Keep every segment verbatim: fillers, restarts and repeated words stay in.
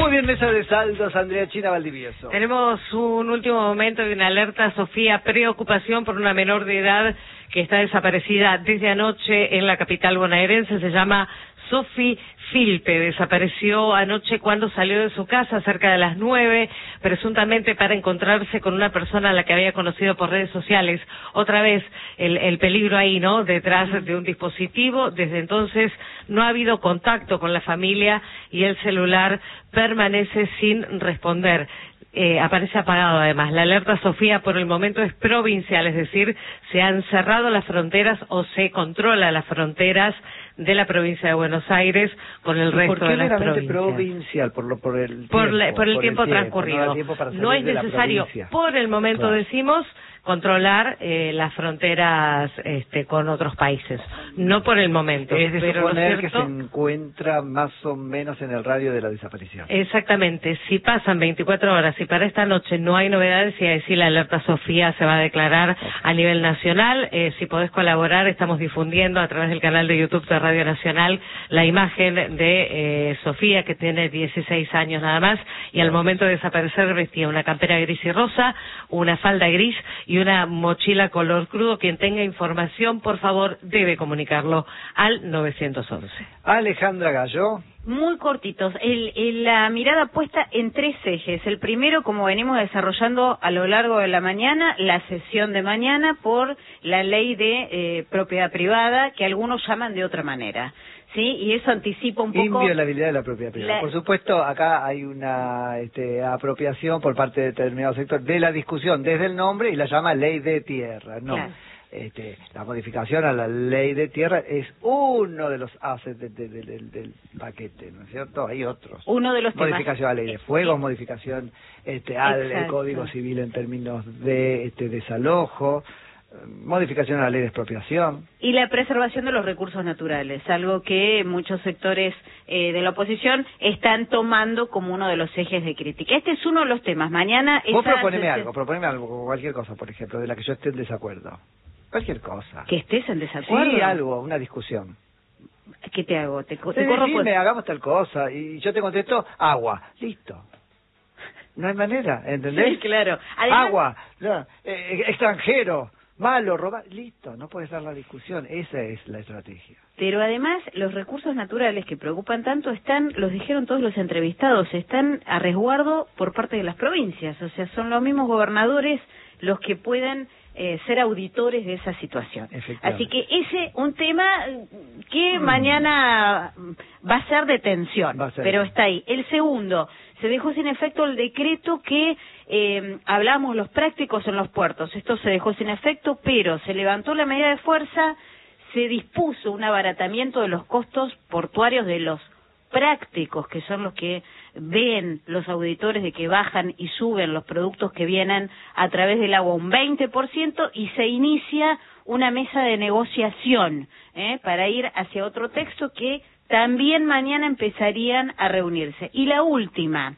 Muy bien, mesa de saldos, Andrea China Valdivieso. Tenemos un último momento de una alerta, Sofía, preocupación por una menor de edad que está desaparecida desde anoche en la capital bonaerense. Se llama Sofi Filpe. Desapareció anoche cuando salió de su casa cerca de las nueve, presuntamente para encontrarse con una persona a la que había conocido por redes sociales. Otra vez el, el peligro ahí, ¿no? Detrás de un dispositivo. Desde entonces no ha habido contacto con la familia y el celular permanece sin responder. Eh, aparece apagado además. La alerta, Sofía, por el momento es provincial, es decir, se han cerrado las fronteras o se controla las fronteras de la provincia de Buenos Aires con el resto de las provincias. Provincial, por, lo, por el tiempo, por, la, por el por tiempo el transcurrido. Tiempo, no, no es necesario, por el momento claro. decimos, controlar eh, las fronteras este, con otros países. No por el momento. Es de pero suponer cierto, que se encuentra más o menos en el radio de la desaparición. Exactamente. Si pasan veinticuatro horas y para esta noche no hay novedades, y así la alerta Sofía se va a declarar okay. a nivel nacional. Eh, si podés colaborar, estamos difundiendo a través del canal de YouTube de Radio Nacional la imagen de eh, Sofía, que tiene dieciséis años nada más, y al momento de desaparecer vestía una campera gris y rosa, una falda gris y una mochila color crudo. Quien tenga información, por favor, debe comunicarlo al nueve once. Alejandra Gallo. Muy cortitos. El, el, la mirada puesta en tres ejes. El primero, como venimos desarrollando a lo largo de la mañana, la sesión de mañana por la ley de eh, propiedad privada, que algunos llaman de otra manera. Sí, y eso anticipa un poco... Inviolabilidad de la propiedad privada. La... Por supuesto, acá hay una este, apropiación por parte de determinado sector de la discusión desde el nombre y la llama ley de tierra. No, claro. este, la modificación a la ley de tierra es uno de los assets de, de, de, de, del paquete, ¿no es cierto? Hay otros. Uno de los modificación temas. a la ley de fuego, modificación este, al Código Civil en términos de este, desalojo, modificación a la ley de expropiación. Y la preservación de los recursos naturales, algo que muchos sectores eh, de la oposición están tomando como uno de los ejes de crítica. Este es uno de los temas. Mañana... Vos proponeme se... algo, proponeme algo, cualquier cosa, por ejemplo, de la que yo esté en desacuerdo. Cualquier cosa. ¿Que estés en desacuerdo? Sí, algo, una discusión. ¿Qué te hago? ¿Te, te sí, corro sí, por... me hagamos tal cosa, y yo te contesto, agua, listo. No hay manera, ¿entendés? Sí, claro. Además... Agua, no, eh, extranjero... Malo, robar, listo, no puedes dar la discusión, esa es la estrategia. Pero además, los recursos naturales que preocupan tanto están, los dijeron todos los entrevistados, están a resguardo por parte de las provincias, o sea, son los mismos gobernadores los que puedan eh, ser auditores de esa situación. Así que ese un tema que mm. mañana va a ser de tensión, ser pero está ahí. El segundo, se dejó sin efecto el decreto que eh, hablamos los prácticos en los puertos. Esto se dejó sin efecto, pero se levantó la medida de fuerza, se dispuso un abaratamiento de los costos portuarios de los prácticos, que son los que ven los auditores de que bajan y suben los productos que vienen a través del agua un veinte por ciento, y se inicia una mesa de negociación ¿eh? para ir hacia otro texto que también mañana empezarían a reunirse. Y la última,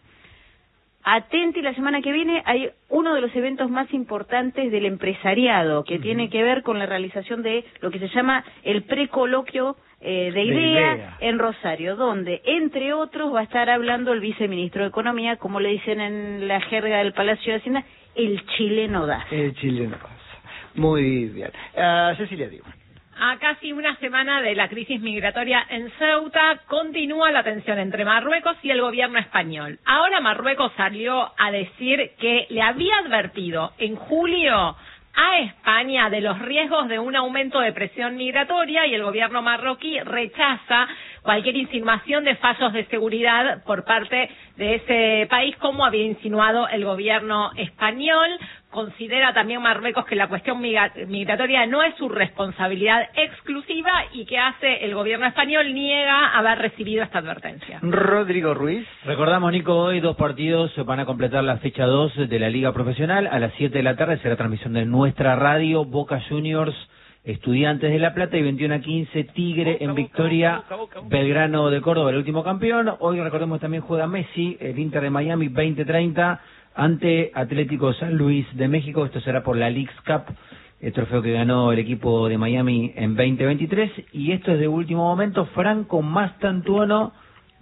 atenti, la semana que viene hay uno de los eventos más importantes del empresariado, que uh-huh. tiene que ver con la realización de lo que se llama el precoloquio eh, de, idea de idea en Rosario, donde, entre otros, va a estar hablando el viceministro de Economía, como le dicen en la jerga del Palacio de Hacienda, el chileno da. El chileno da. Muy bien. Uh, Cecilia Diego. A casi una semana de la crisis migratoria en Ceuta, continúa la tensión entre Marruecos y el gobierno español. Ahora Marruecos salió a decir que le había advertido en julio a España de los riesgos de un aumento de presión migratoria, y el gobierno marroquí rechaza cualquier insinuación de fallos de seguridad por parte de ese país, como había insinuado el gobierno español. Considera también Marruecos que la cuestión migratoria no es su responsabilidad exclusiva, y que hace el gobierno español niega haber recibido esta advertencia. Rodrigo Ruiz. Recordamos, Nico, hoy dos partidos van a completar la fecha dos de la Liga Profesional. A las siete de la tarde será transmisión de nuestra radio, Boca Juniors, Estudiantes de La Plata, y veintiuno a quince Tigre en Victoria, Belgrano de Córdoba, el último campeón. Hoy, recordemos, también juega Messi, el Inter de Miami, veinte treinta, ante Atlético San Luis de México. Esto será por la Leagues Cup, el trofeo que ganó el equipo de Miami en veinte veintitrés. Y esto es de último momento, Franco Mastantuono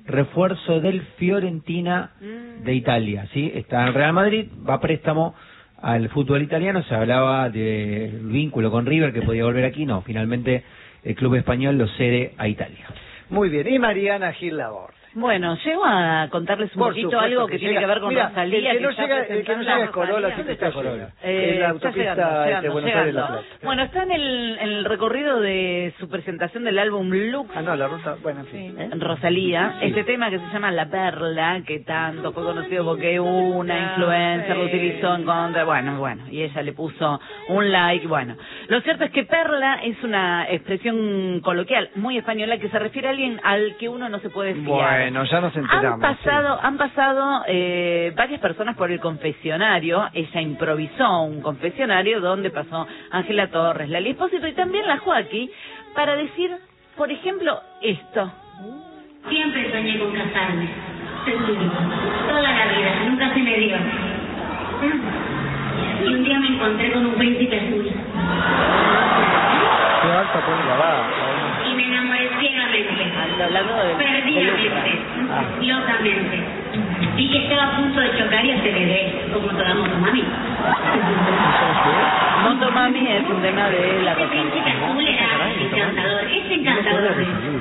refuerzo del Fiorentina de Italia, ¿sí? Está en Real Madrid, va a préstamo al fútbol italiano. Se hablaba del vínculo con River, que podía volver aquí. No, finalmente el club español lo cede a Italia. Muy bien. Y Mariana Gil Laborde. Bueno, llego a contarles un Por poquito algo que, que tiene que ver con Mira, Rosalía. El que no que llega, el que no llega es Corolla, así que está Corolla. Eh, en la autopista llegando, llegando, de Buenos Aires La Plata. Bueno, está en el, en el recorrido de su presentación del álbum Lux. Ah, no, la ruta, bueno, en fin. Sí. ¿Eh? Rosalía, sí. Este tema que se llama La Perla, que tanto fue conocido porque una influencer lo utilizó en contra, bueno, bueno, y ella le puso un like, bueno. Lo cierto es que perla es una expresión coloquial muy española que se refiere a alguien al que uno no se puede fiar. Bueno, ya nos enteramos. Han pasado, sí. han pasado eh, varias personas por el confesionario. Ella improvisó un confesionario donde pasó Ángela Torres, Lali Espósito y también la Joaquí para decir, por ejemplo, esto. Siempre soñé con casarme. Toda la vida, nunca se me dio. Y un día me encontré con un príncipe azul. Qué alta pone la va. Y me enamoré ciegamente. Hablando de, Perdidamente, ah. locamente. Y que estaba a punto de chocar y aceleré, como toda motomami. Motomami es un tema de la Ese príncipe azul era encantador, es encantador.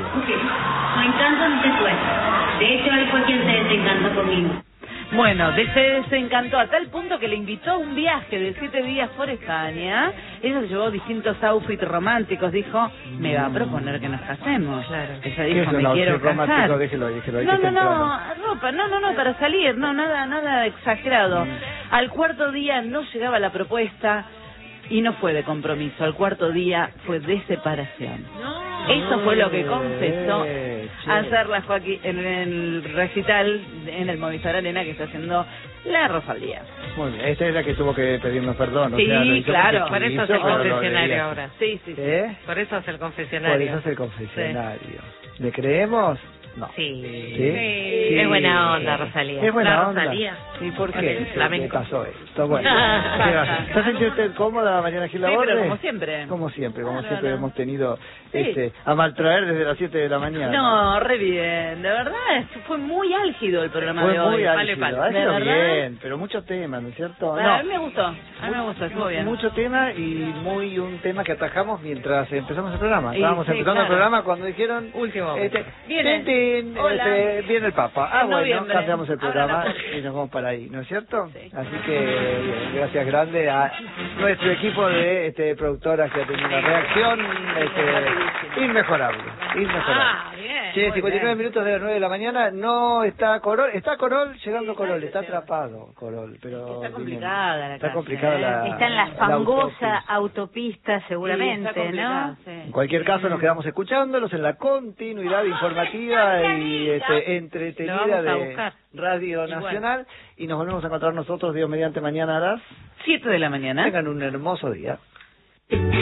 Su encanto no se fue. De hecho, él fue quien se desencantó conmigo. Bueno, de se desencantó a tal punto que le invitó a un viaje de siete días por España. Ella se llevó distintos outfits románticos. Dijo, me va a proponer que nos casemos. Claro. Ella dijo, me quiero casar. Déjelo, déjelo, no, no, no, ropa, no, no, no, para salir, no, nada, nada exagerado. Mm. Al cuarto día no llegaba la propuesta y no fue de compromiso. Al cuarto día fue de separación. No. Eso fue lo que confesó eh, hacer la Joaquín en el recital en el Movistar Arena que está haciendo la Rosalía. Muy bien, esta es la que tuvo que pedirnos perdón. Sí, o sea, lo claro. Por eso es el confesionario ahora. Sí, sí, sí. ¿Eh? Por eso es el confesionario. Por eso es el confesionario. Sí. ¿Le creemos? No. Sí. ¿Sí? Sí. Sí. Es buena onda, Rosalía. Es buena la onda. Rosalía. ¿Y por qué? ¿Qué pasó esto? Bueno, ¿se ha sentido usted cómoda, Mariana Gil Laborde? Sí, pero como siempre. Como siempre, como no, siempre no. hemos tenido sí. este, a maltraer desde las siete de la mañana. No, re bien. De verdad, fue muy álgido el programa fue de hoy. Muy álgido, vale, vale. álgido bien, pero muchos temas, ¿no es cierto? Bueno, no. A mí me gustó, a mí me gustó, estuvo bien. Mucho tema y muy un tema que atajamos mientras empezamos el programa. Y, Estábamos sí, empezando claro. el programa cuando dijeron... Último. Este, viene. Tin, tin, este, viene el Papa. Ah, en bueno, noviembre. cambiamos el programa y nos vamos para ahí, ¿no es cierto? Sí. Así que bien, gracias grande a nuestro equipo de este, productoras que ha tenido una reacción este, inmejorable. Inmejorable. Ah, bien. Che, cincuenta y nueve minutos de las nueve de la mañana, no está Corol, está Corol, llegando Corol, está atrapado Corol, pero... Está complicada la Está casa, complicada ¿eh? la... Está en la fangosa autopista seguramente, sí, ¿no? Sí. En cualquier caso nos quedamos escuchándolos en la continuidad informativa y este, entretenida de Radio Nacional y nos volvemos a encontrar nosotros, Dios mediante, mañana a las siete de la mañana. Tengan un hermoso día.